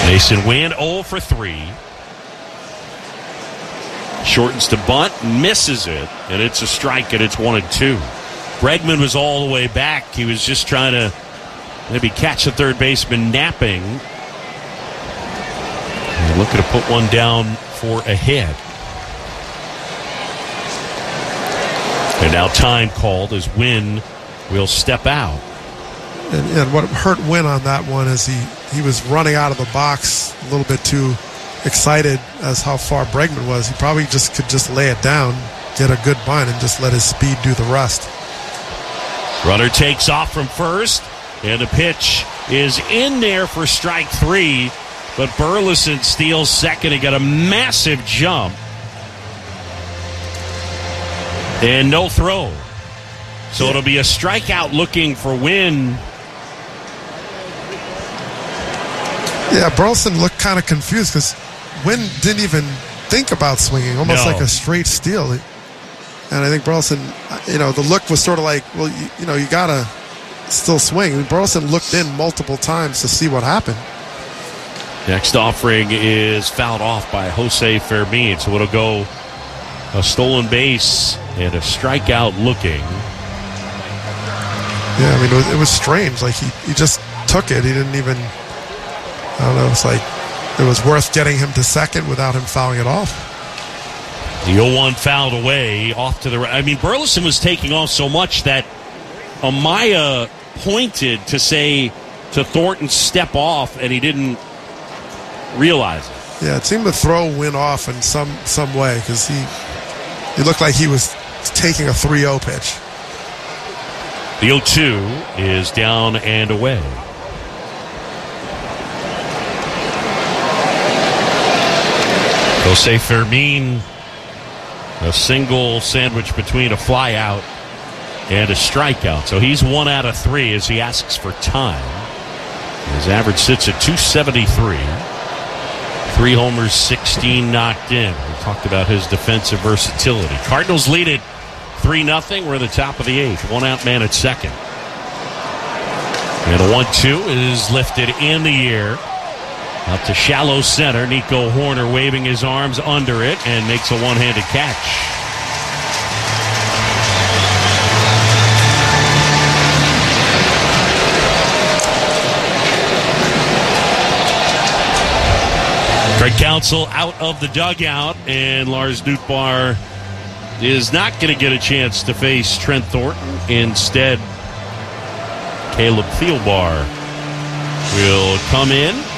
Mason Wynn 0 for 3. Shortens to bunt, misses it, and it's a strike, and it's 1-2. Bregman was all the way back. He was just trying to maybe catch the third baseman napping. And looking to put one down for a hit. And now time called as Wynn will step out. And what hurt Wynn on that one is he was running out of the box a little bit too excited as how far Bregman was. He probably could just lay it down, get a good bunt, and just let his speed do the rest. Runner takes off from first, and the pitch is in there for strike 3, but Burleson steals second. He got a massive jump. And no throw. So it'll be a strikeout looking for Wynn. Yeah, Burleson looked kind of confused because Wynn didn't even think about swinging, almost like a straight steal. And I think Burleson, the look was sort of like, well, you got to still swing. And Burleson looked in multiple times to see what happened. Next offering is fouled off by Jose Fermin. So it'll go a stolen base and a strikeout looking. Yeah, I mean, it was strange. Like, he just took it. He didn't even, I don't know, it's like it was worth getting him to second without him fouling it off. The 0-1 fouled away off to the right. I mean, Burleson was taking off so much that Amaya pointed to say to Thornton, step off, and he didn't realize it. Yeah, it seemed to throw Wynn off in some way because he looked like he was taking a 3-0 pitch. The 0-2 is down and away. Jose Fermin, a single sandwich between a flyout and a strikeout. So he's 1 out of 3 as he asks for time. His average sits at 273. 3 homers, 16 knocked in. We talked about his defensive versatility. Cardinals lead it 3-0. We're at the top of the 8th. 1 out man at second. And a 1-2 is lifted in the air. Out to shallow center. Nico Horner waving his arms under it and makes a one-handed catch. Craig Counsell out of the dugout, and Lars Nootbaar is not going to get a chance to face Trent Thornton. Instead, Caleb Thielbar will come in